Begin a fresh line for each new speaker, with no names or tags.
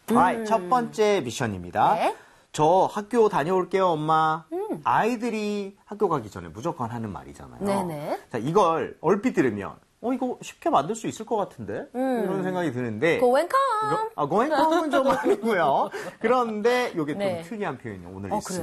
Alright, 첫 번째 미션입니다.
네.
저 학교 다녀올게요, 엄마. 아이들이 학교 가기 전에 무조건 하는 말이잖아요.
네네.
자, 이걸 얼핏 들으면 이거 쉽게 만들 수 있을 것 같은데? 이런 생각이 드는데.
Go and come.
go and come은 좀 아니고요. 그런데 이게
네.
좀 특이한 표현이 오늘
그래요?